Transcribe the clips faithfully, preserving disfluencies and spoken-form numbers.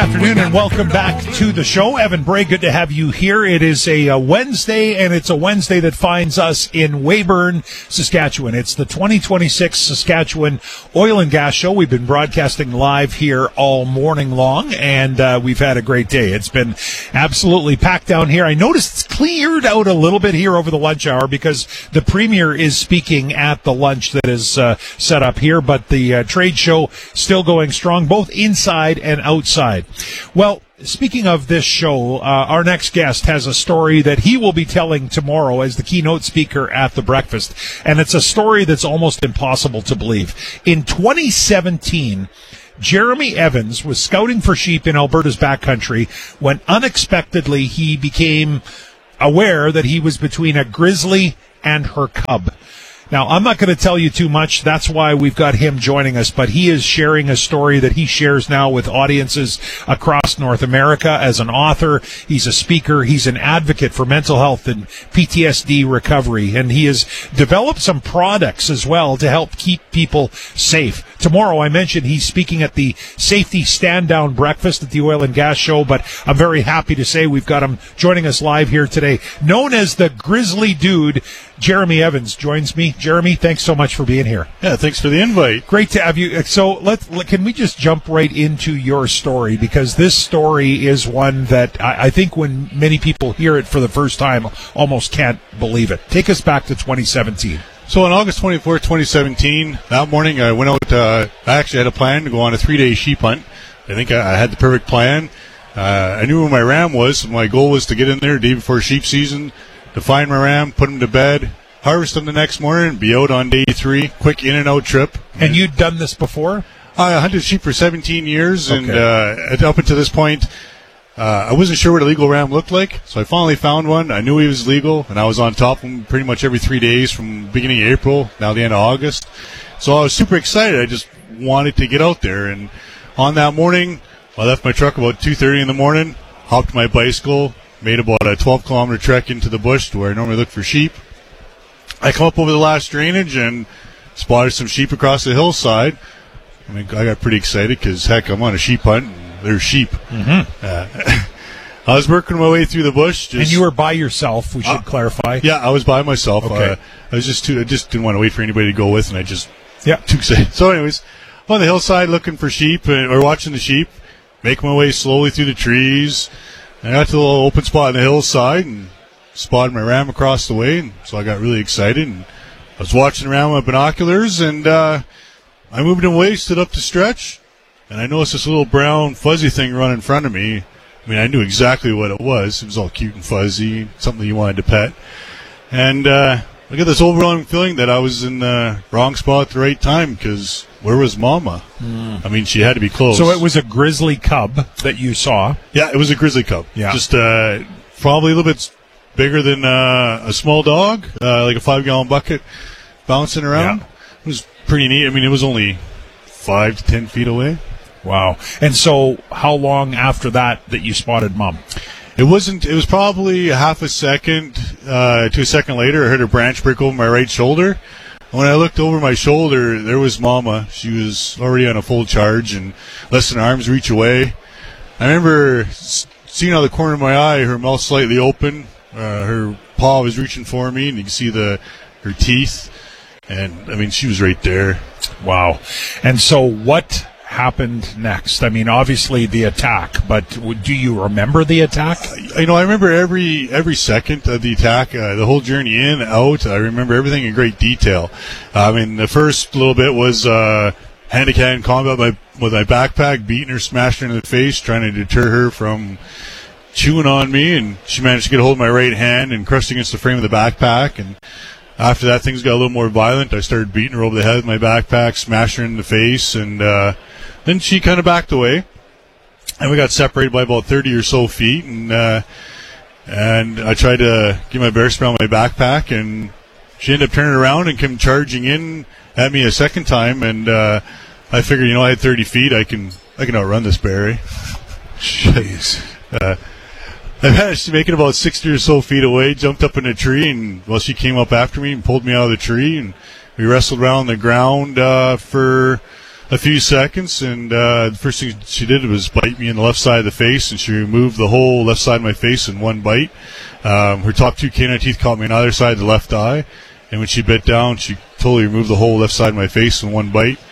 Afternoon and welcome back to the show. Evan Bray, good to have you here. It is a, a Wednesday, and it's a Wednesday that finds us in Weyburn, Saskatchewan. It's the twenty twenty-six Saskatchewan Oil and Gas Show. We've been broadcasting live here all morning long, and uh, we've had a great day. It's been absolutely packed down here. I noticed it's cleared out a little bit here over the lunch hour because the Premier is speaking at the lunch that is uh, set up here, but the uh, trade show still going strong, both inside and outside. Well, speaking of this show, uh, our next guest has a story that he will be telling tomorrow as the keynote speaker at the breakfast, and it's a story that's almost impossible to believe. In twenty seventeen, Jeremy Evans was scouting for sheep in Alberta's backcountry when unexpectedly he became aware that he was between a grizzly and her cub. Now, I'm not going to tell you too much. That's why we've got him joining us, but he is sharing a story that he shares now with audiences across North America as an author. He's a speaker. He's an advocate for mental health and P T S D recovery, and he has developed some products as well to help keep people safe. Tomorrow, I mentioned he's speaking at the Safety Stand-Down Breakfast at the Oil and Gas Show, but I'm very happy to say we've got him joining us live here today. Known as the Grizzly Dude, Jeremy Evans joins me. Jeremy, thanks so much for being here. Yeah, thanks for the invite. Great to have you. So let's, can we just jump right into your story? Because this story is one that I, I think when many people hear it for the first time, almost can't believe it. Take us back to twenty seventeen. So on August twenty-fourth, twenty seventeen, that morning I went out, uh, I actually had a plan to go on a three-day sheep hunt. I think I, I had the perfect plan. Uh, I knew where my ram was. My goal was to get in there the day before sheep season, to find my ram, put him to bed, harvest them the next morning, be out on day three, quick in and out trip. And you'd done this before? I hunted sheep for seventeen years, okay. and uh, up until this point, uh, I wasn't sure what a legal ram looked like, so I finally found one. I knew he was legal, and I was on top of him pretty much every three days from beginning of April, now the end of August. So I was super excited. I just wanted to get out there, and on that morning, I left my truck about two thirty in the morning, hopped my bicycle, made about a twelve kilometer trek into the bush to where I normally look for sheep. I come up over the last drainage and spotted some sheep across the hillside. I mean, I got pretty excited because, heck, I'm on a sheep hunt and there's sheep. Mm-hmm. Uh, I was working my way through the bush. Just, and you were by yourself, we should uh, clarify. Yeah, I was by myself. Okay. Uh, I was just too, I just didn't want to wait for anybody to go with, and I just yeah. too excited. So anyways, I'm on the hillside looking for sheep, uh, or watching the sheep, making my way slowly through the trees. I got to a little open spot on the hillside and spotted my ram across the way, and so I got really excited. And I was watching around with binoculars, and uh, I moved away, stood up to stretch, and I noticed this little brown fuzzy thing run in front of me. I mean, I knew exactly what it was. It was all cute and fuzzy, something you wanted to pet. And uh, I got this overwhelming feeling that I was in the wrong spot at the right time, because where was Mama? Mm. I mean, she had to be close. So it was a grizzly cub that you saw? Yeah, it was a grizzly cub. Yeah. Just uh, probably a little bit bigger than uh, a small dog, uh, like a five-gallon bucket bouncing around. Yeah. It was pretty neat. I mean, it was only five to ten feet away. Wow. And so how long after that that you spotted Mom? It wasn't, it was probably a half a second uh, to a second later. I heard a branch break over my right shoulder. When I looked over my shoulder, there was Mama. She was already on a full charge and less than arm's reach away. I remember seeing out of the corner of my eye, her mouth slightly open. Uh, her paw was reaching for me, and you can see the her teeth. And, I mean, she was right there. Wow. And so what happened next? I mean, obviously the attack, but do you remember the attack? You know, I remember every every second of the attack, uh, the whole journey in, out. I remember everything in great detail. I mean, the first little bit was uh, hand-to-hand combat by, with my backpack, beating her, smashing her in the face, trying to deter her from chewing on me, and she managed to get a hold of my right hand and crushed against the frame of the backpack. And after that, things got a little more violent. I started beating her over the head with my backpack, smashing her in the face, and uh, then she kind of backed away, and we got separated by about thirty or so feet, and uh, and I tried to get my bear spray on my backpack, and she ended up turning around and came charging in at me a second time, and uh, I figured, you know, I had thirty feet, I can I can outrun this bear. Jeez. Uh, I managed to make it about sixty or so feet away, jumped up in a tree, and well, she came up after me and pulled me out of the tree, and we wrestled around the ground uh, for a few seconds, and uh, the first thing she did was bite me in the left side of the face, and she removed the whole left side of my face in one bite. Um, her top two canine teeth caught me on either side of the left eye, and when she bit down, she totally removed the whole left side of my face in one bite.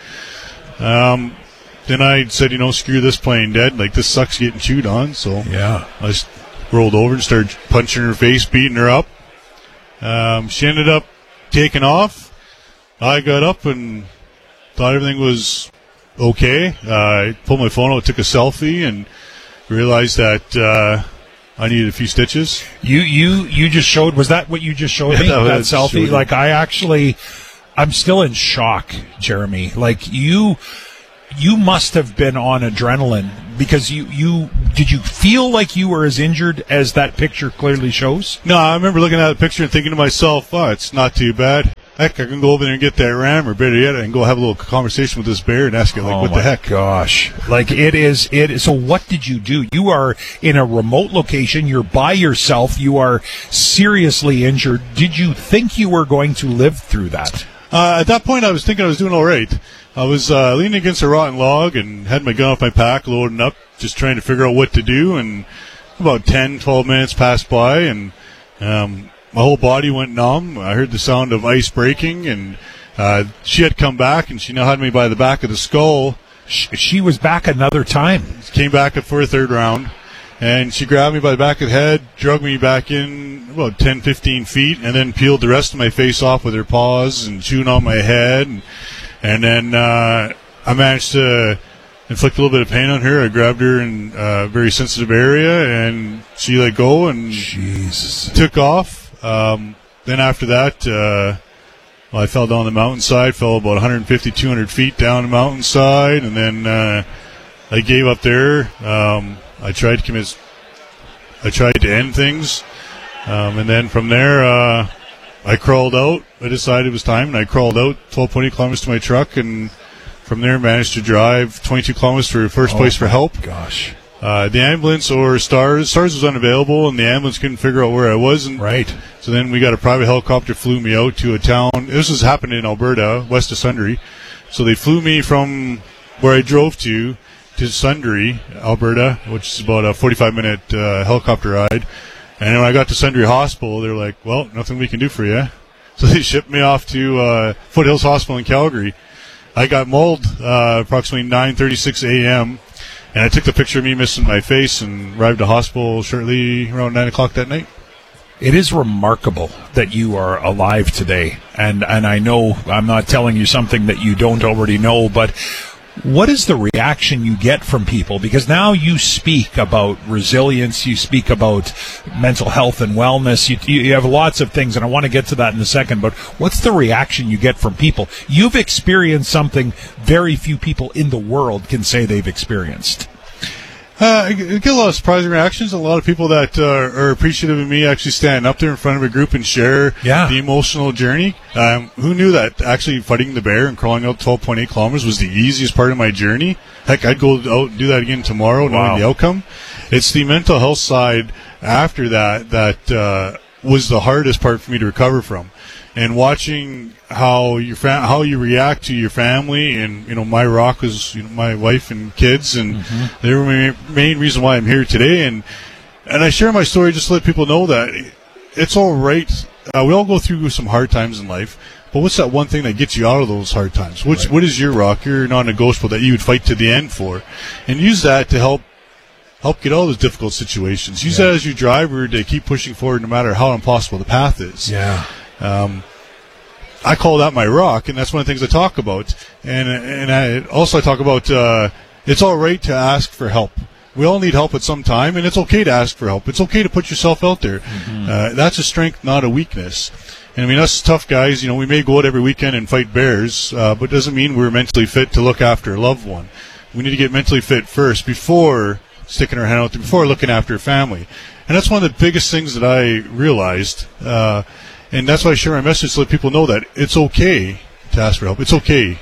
Um, then I said, you know, screw this, playing dead. Like, this sucks getting chewed on. So yeah, I just rolled over and started punching her face, beating her up. Um, she ended up taking off. I got up and thought everything was okay. Uh, I pulled my phone out, took a selfie, and realized that uh, I needed a few stitches. You you you just showed. Was that what you just showed Yeah, me? that That, was selfie. showed Like, I actually, I'm still in shock, Jeremy. Like, you. You must have been on adrenaline because you, you did you feel like you were as injured as that picture clearly shows? No, I remember looking at the picture and thinking to myself, oh, it's not too bad. Heck, I can go over there and get that ram, or better yet, I can go have a little conversation with this bear and ask it, like, oh what my the heck? Gosh. Like, it is, it is. So what did you do? You are in a remote location. You're by yourself. You are seriously injured. Did you think you were going to live through that? Uh, at that point, I was thinking I was doing all right. I was uh, leaning against a rotten log and had my gun off my pack, loading up, just trying to figure out what to do. And about ten, twelve minutes passed by, and um, my whole body went numb. I heard the sound of ice breaking, and uh, she had come back, and she now had me by the back of the skull. She, she was back another time. Came back up for a third round, and she grabbed me by the back of the head, drug me back in about ten, fifteen feet, and then peeled the rest of my face off with her paws and chewing on my head. And, and then uh, I managed to inflict a little bit of pain on her. I grabbed her in a very sensitive area, and she let go and Jesus. took off. Um, then after that, uh, well, I fell down the mountainside, fell about one fifty, two hundred feet down the mountainside, and then uh, I gave up there. Um, I tried to commit, I tried to end things, um, and then from there, uh, I crawled out. I decided it was time, and I crawled out twelve point eight kilometers to my truck, and from there managed to drive twenty-two kilometers to the first Oh place for help. Gosh. Uh, the ambulance or STARS, STARS was unavailable, and the ambulance couldn't figure out where I was. And Right. so then we got a private helicopter, flew me out to a town. This was happening in Alberta, west of Sundre. So they flew me from where I drove to to Sundre, Alberta, which is about a forty-five minute uh, helicopter ride. And when I got to Sundre Hospital, they're like, well, nothing we can do for you. So they shipped me off to uh, Foothills Hospital in Calgary. I got mauled uh, approximately nine thirty-six a.m., and I took the picture of me missing my face and arrived at hospital shortly around nine o'clock that night. It is remarkable that you are alive today. And, and I know I'm not telling you something that you don't already know, but what is the reaction you get from people? Because now you speak about resilience, you speak about mental health and wellness, you, you have lots of things, and I want to get to that in a second, but what's the reaction you get from people? You've experienced something very few people in the world can say they've experienced. Uh, I get a lot of surprising reactions. A lot of people that uh, are appreciative of me actually standing up there in front of a group and share Yeah. the emotional journey. Um, who knew that actually fighting the bear and crawling out twelve point eight kilometers was the easiest part of my journey? Heck, I'd go out and do that again tomorrow, Wow. knowing the outcome. It's the mental health side after that that uh, was the hardest part for me to recover from. And watching how your fa- how you react to your family, and you know, my rock was you know, my wife and kids, and mm-hmm. they were my main reason why I'm here today. And and I share my story just to let people know that it's all right. Uh, we all go through some hard times in life, but what's that one thing that gets you out of those hard times? What's Right. what is your rock, your non-negotiable that you would fight to the end for, and use that to help help get out of those difficult situations. Use Yeah. that as your driver to keep pushing forward, no matter how impossible the path is. Yeah. Um, I call that my rock, and that's one of the things I talk about. And and I also I talk about uh, it's all right to ask for help. We all need help at some time, and it's okay to ask for help. It's okay to put yourself out there. Mm-hmm. Uh, that's a strength, not a weakness. And I mean, us tough guys, you know, we may go out every weekend and fight bears, uh, but it doesn't mean we're mentally fit to look after a loved one. We need to get mentally fit first before sticking our hand out there, before looking after a family. And that's one of the biggest things that I realized. Uh, And that's why I share my message to let people know that it's okay to ask for help. It's okay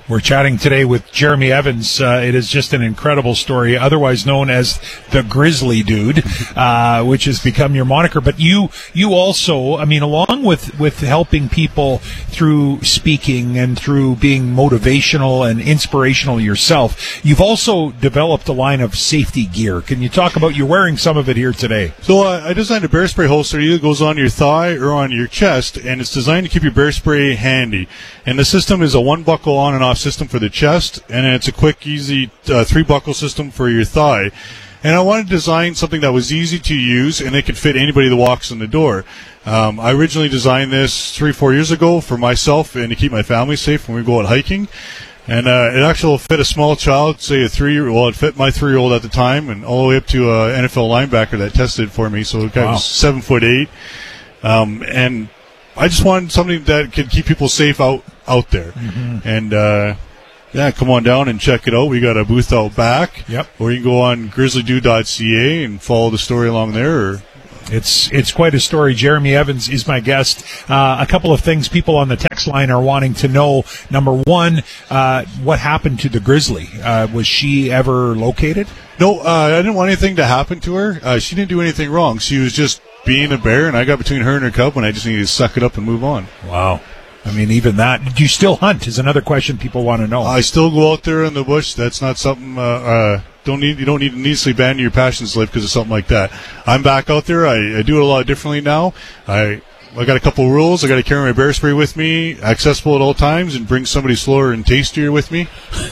We're chatting today with Jeremy Evans. Uh, it is just an incredible story, otherwise known as the Grizzly Dude, uh, which has become your moniker. But you, you also, I mean, along with, with helping people through speaking and through being motivational and inspirational yourself, you've also developed a line of safety gear. Can you talk about, you're wearing some of it here today? So uh, I designed a bear spray holster. It either goes on your thigh or on your chest, and it's designed to keep your bear spray handy. And the system is a one buckle on and off system for the chest, and it's a quick, easy uh, three buckle system for your thigh. And I wanted to design something that was easy to use and it could fit anybody that walks in the door. Um, I originally designed this three, four years ago for myself and to keep my family safe when we go out hiking. And uh, it actually will fit a small child, say a three-year-old. Well, it fit my three-year-old at the time, and all the way up to an N F L linebacker that tested for me. So the guy Wow. was seven foot eight, um, and I just wanted something that could keep people safe out out there. Mm-hmm. And uh, yeah, come on down and check it out. We got a booth out back. Yep. Or you can go on grizzly dude dot c a and follow the story along there. Or It's it's quite a story. Jeremy Evans is my guest. Uh, a couple of things people on the text line are wanting to know. Number one, uh, what happened to the Grizzly? Uh, was she ever located? No, uh, I didn't want anything to happen to her. Uh, she didn't do anything wrong. She was just being a bear, and I got between her and her cub, and I just needed to suck it up and move on. Wow. I mean, even that. Do you still hunt is another question people want to know. I still go out there in the bush. That's not something... Uh, uh, Don't need you don't need to needlessly abandon your passions in life because of something like that. I'm back out there. I, I do it a lot differently now. I I got a couple rules. I got to carry my bear spray with me, accessible at all times, and bring somebody slower and tastier with me.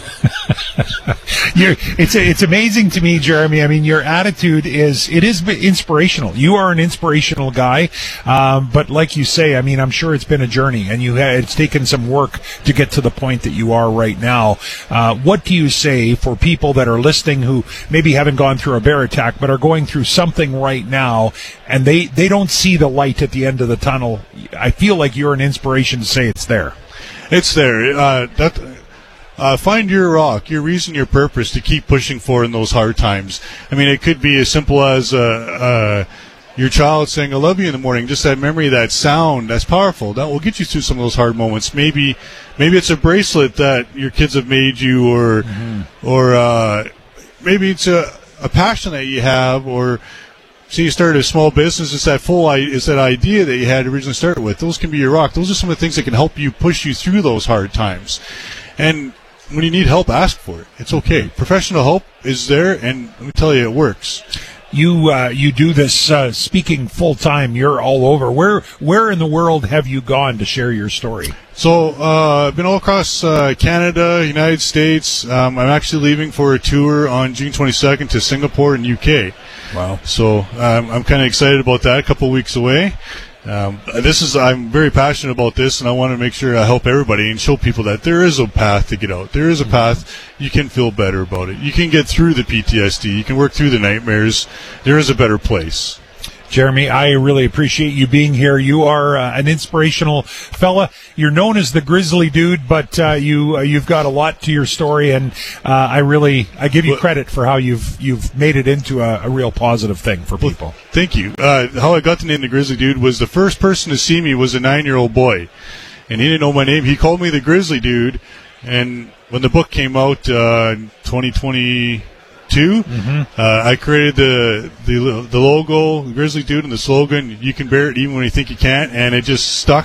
You're, it's it's amazing to me, Jeremy. I mean, your attitude is it is inspirational. You are an inspirational guy, um, but like you say, I mean, I'm sure it's been a journey, and you ha- it's taken some work to get to the point that you are right now. Uh, what do you say for people that are listening who maybe haven't gone through a bear attack, but are going through something right now, and they they don't see the light at the end of the tunnel? I feel like you're an inspiration to say it's there. It's there. Uh, that. Uh, find your rock, your reason, your purpose to keep pushing for in those hard times. I mean, it could be as simple as uh, uh, your child saying, I love you in the morning. Just that memory, that sound, that's powerful. That will get you through some of those hard moments. Maybe maybe it's a bracelet that your kids have made you, or mm-hmm. or uh, maybe it's a, a passion that you have, or say you started a small business. It's that full, it's that idea that you had originally started with. Those can be your rock. Those are some of the things that can help you push you through those hard times. And when you need help, ask for it. It's okay. Professional help is there, and let me tell you, it works. You uh, you do this uh, speaking full time. You're all over. Where where in the world have you gone to share your story? So uh, I've been all across uh, Canada, United States. Um, I'm actually leaving for a tour on June twenty-second to Singapore and U K. Wow! So um, I'm kind of excited about that. A couple of weeks away. Um, this is I'm very passionate about this, and I want to make sure I help everybody and show people that there is a path to get out. There is a path. You can feel better about it. You can get through the P T S D. You can work through the nightmares. There is a better place. Jeremy, I really appreciate you being here. You are uh, an inspirational fella. You're known as the Grizzly Dude, but uh, you uh, you've got a lot to your story, and uh, I really I give you credit for how you've you've made it into a, a real positive thing for people. Well, thank you. Uh, how I got the name the Grizzly Dude was the first person to see me was a nine-year-old boy, and he didn't know my name. He called me the Grizzly Dude, and when the book came out uh, in twenty twenty. Two, mm-hmm. uh, I created the, the the logo, the Grizzly Dude, and the slogan, you can bear it even when you think you can't, and it just stuck.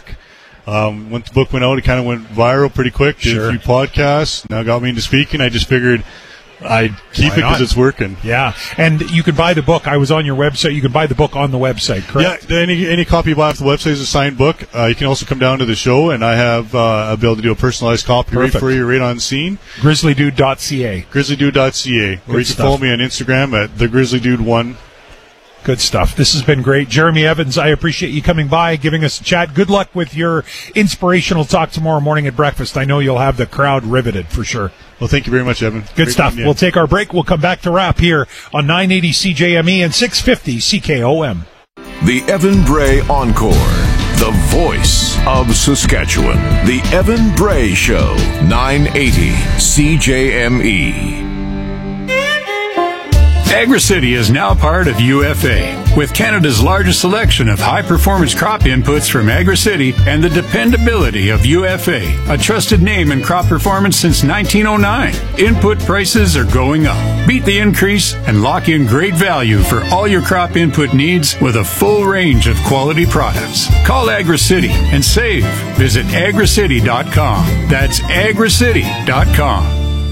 Um, when the book went out, it kind of went viral pretty quick. Did sure. a few podcasts, now got me into speaking. I just figured I'd keep Why it because it's working. Yeah, and you can buy the book. I was on your website. You can buy the book on the website, correct? Yeah, any any copy you buy off the website is a signed book. Uh, you can also come down to the show, and I have uh, I'll be able to do a personalized copy Perfect. right for you, right on scene. grizzly dude dot c a grizzly dude dot c a Or you can stuff. follow me on Instagram at the grizzly dude one. Good stuff. This has been great. Jeremy Evans, I appreciate you coming by, giving us a chat. Good luck with your inspirational talk tomorrow morning at breakfast. I know you'll have the crowd riveted for sure. Well, thank you very much, Evan. Good great stuff. We'll take our break. We'll come back to wrap here on nine eighty C J M E and six fifty C K O M. The Evan Bray Encore. The voice of Saskatchewan. The Evan Bray Show. nine eighty C J M E. AgriCity is now part of U F A, with Canada's largest selection of high-performance crop inputs from AgriCity and the dependability of U F A, a trusted name in crop performance since nineteen oh nine. Input prices are going up. Beat the increase and lock in great value for all your crop input needs with a full range of quality products. Call AgriCity and save. Visit agricity dot com. That's agricity dot com.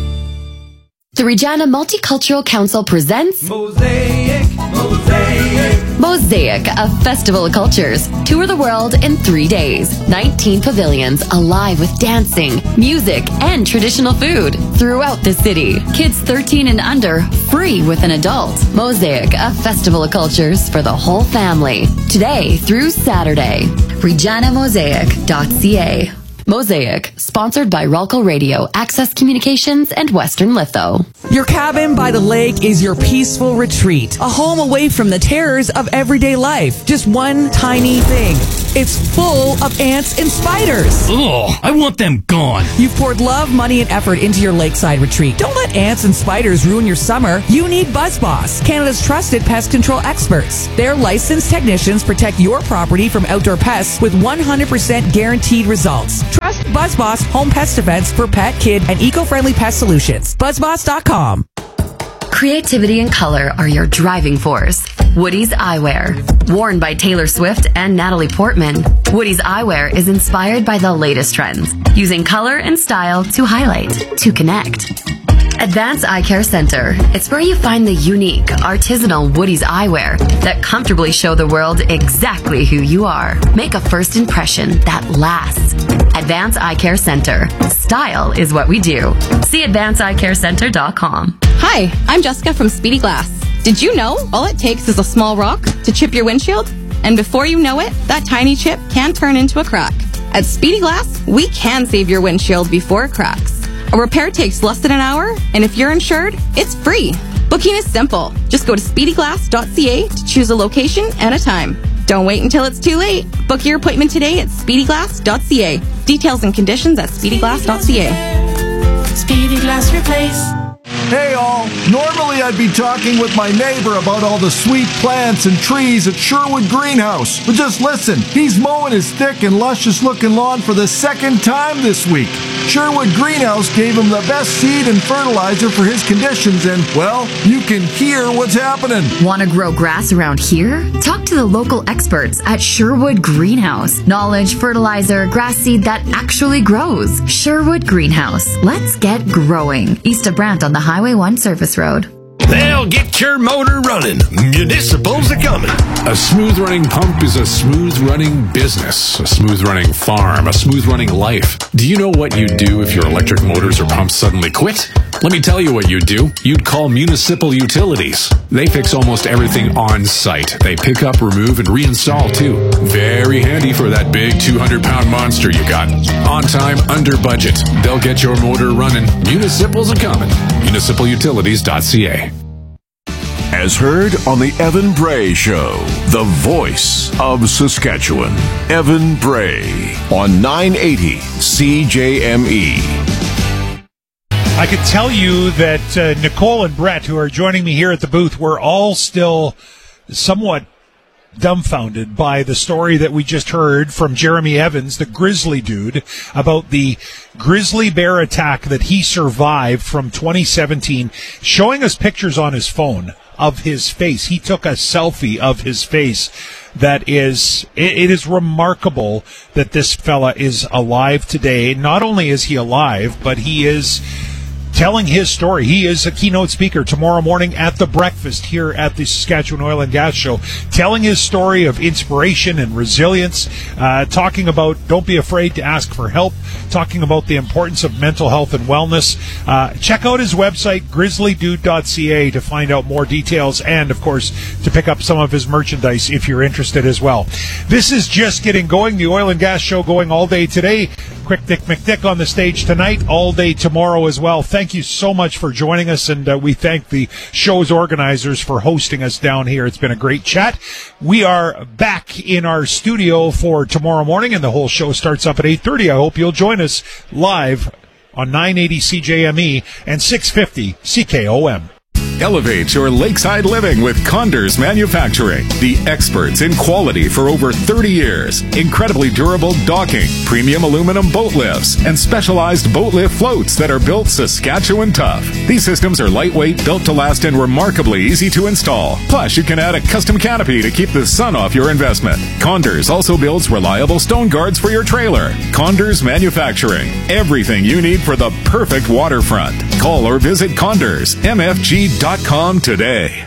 The Regina Multicultural Council presents Mosaic, Mosaic. Mosaic, a festival of cultures. Tour the world in three days. nineteen pavilions alive with dancing, music, and traditional food throughout the city. Kids thirteen and under, free with an adult. Mosaic, a festival of cultures for the whole family. Today through Saturday. regina mosaic dot c a. Mosaic, sponsored by Ralco Radio, Access Communications, and Western Litho. Your cabin by the lake is your peaceful retreat, a home away from the terrors of everyday life. Just one tiny thing. It's full of ants and spiders. Ugh, I want them gone. You've poured love, money, and effort into your lakeside retreat. Don't let ants and spiders ruin your summer. You need BuzzBoss, Canada's trusted pest control experts. Their licensed technicians protect your property from outdoor pests with one hundred percent guaranteed results. Trust BuzzBoss Home Pest Defense for pet, kid, and eco-friendly pest solutions. BuzzBoss dot com. Creativity and color are your driving force. Woody's Eyewear. Worn by Taylor Swift and Natalie Portman, Woody's Eyewear is inspired by the latest trends, using color and style to highlight, to connect. Advanced Eye Care Center. It's where you find the unique, artisanal Woody's eyewear that comfortably show the world exactly who you are. Make a first impression that lasts. Advanced Eye Care Center. Style is what we do. See advanced eye care center dot com. Hi, I'm Jessica from Speedy Glass. Did you know all it takes is a small rock to chip your windshield? And before you know it, that tiny chip can turn into a crack. At Speedy Glass, we can save your windshield before it cracks. A repair takes less than an hour, and if you're insured, it's free. Booking is simple. Just go to speedy glass dot c a to choose a location and a time. Don't wait until it's too late. Book your appointment today at speedy glass dot c a. Details and conditions at speedy glass dot c a. Speedy Glass Replace. Hey all, normally I'd be talking with my neighbor about all the sweet plants and trees at Sherwood Greenhouse. But just listen, he's mowing his thick and luscious looking lawn for the second time this week. Sherwood Greenhouse gave him the best seed and fertilizer for his conditions and, well, you can hear what's happening. Want to grow grass around here? Talk to the local experts at Sherwood Greenhouse. Knowledge, fertilizer, grass seed that actually grows. Sherwood Greenhouse. Let's get growing. East of Brant on the Highway one Service Road. They'll get your motor running. Municipals are coming. A smooth running pump is a smooth running business, a smooth running farm, a smooth running life. Do you know what you'd do if your electric motors or pumps suddenly quit? Let me tell you what you'd do. You'd call Municipal Utilities. They fix almost everything on site. They pick up, remove, and reinstall too. Very handy for that big two hundred pound monster you got. On time, under budget. They'll get your motor running. Municipals are coming. municipal utilities dot c a. As heard on the Evan Bray Show, the voice of Saskatchewan. Evan Bray on nine eighty C J M E. I could tell you that uh, Nicole and Brett, who are joining me here at the booth, were all still somewhat dumbfounded by the story that we just heard from Jeremy Evans, the grizzly dude, about the grizzly bear attack that he survived from twenty seventeen, showing us pictures on his phone of his face. He took a selfie of his face. That is, it, it is remarkable that this fella is alive today. Not only is he alive, but he is telling his story. He is a keynote speaker tomorrow morning at the breakfast here at the Saskatchewan Oil and Gas Show, telling his story of inspiration and resilience, uh, talking about don't be afraid to ask for help, talking about the importance of mental health and wellness. Uh, check out his website, grizzly dude dot c a, to find out more details and, of course, to pick up some of his merchandise if you're interested as well. This is just getting going. The Oil and Gas Show going all day today. Quick Dick McDick on the stage tonight, all day tomorrow as well. Thank you so much for joining us, and uh, we thank the show's organizers for hosting us down here. It's been a great chat. We are back in our studio for tomorrow morning, and the whole show starts up at eight thirty. I hope you'll join us live on nine eighty C J M E and six fifty C K O M. Elevate your lakeside living with Condors Manufacturing. The experts in quality for over thirty years. Incredibly durable docking, premium aluminum boat lifts, and specialized boat lift floats that are built Saskatchewan tough. These systems are lightweight, built to last, and remarkably easy to install. Plus, you can add a custom canopy to keep the sun off your investment. Condors also builds reliable stone guards for your trailer. Condors Manufacturing. Everything you need for the perfect waterfront. Call or visit condors m f g dot com today.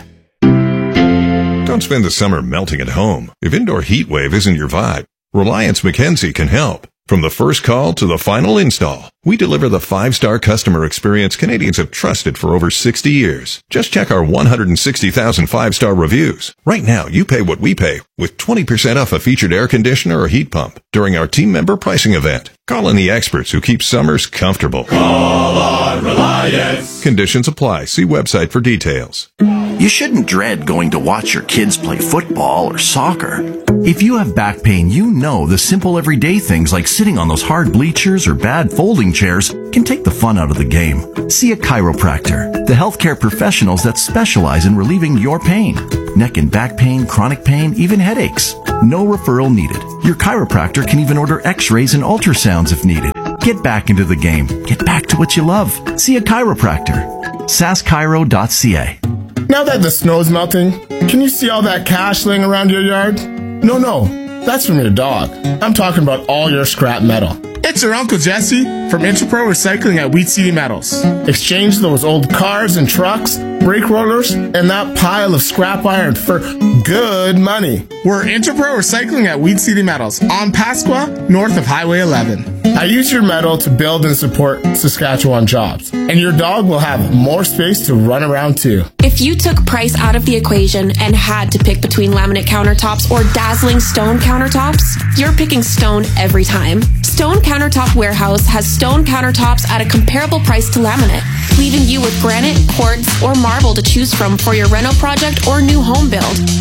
Don't spend the summer melting at home. If indoor heat wave isn't your vibe, Reliance Mackenzie can help. From the first call to the final install, we deliver the five-star customer experience Canadians have trusted for over sixty years. Just check our one hundred sixty thousand five-star reviews. Right now, you pay what we pay with twenty percent off a featured air conditioner or heat pump during our team member pricing event. Call in the experts who keep summers comfortable. Call on Reliance. Conditions apply. See website for details. You shouldn't dread going to watch your kids play football or soccer. If you have back pain, you know the simple everyday things like sitting on those hard bleachers or bad folding chairs can take the fun out of the game. See a chiropractor, the healthcare professionals that specialize in relieving your pain. Neck and back pain, chronic pain, even headaches. No referral needed. Your chiropractor can even order x-rays and ultrasounds if needed. Get back into the game. Get back to what you love. See a chiropractor. sask chiro dot c a. Now that the snow's melting, can you see all that cash laying around your yard? No, no, that's from your dog. I'm talking about all your scrap metal. It's your Uncle Jesse from Interpro Recycling at Wheat City Metals. Exchange those old cars and trucks, brake rollers, and that pile of scrap iron for good money. We're Interpro Recycling at Wheat City Metals on Pasqua, north of Highway eleven. I use your metal to build and support Saskatchewan jobs, and your dog will have more space to run around too. If you took price out of the equation and had to pick between laminate countertops or dazzling stone countertops, you're picking stone every time. Stone Countertop Warehouse has stone countertops at a comparable price to laminate, leaving you with granite, quartz, or marble to choose from for your reno project or new home build.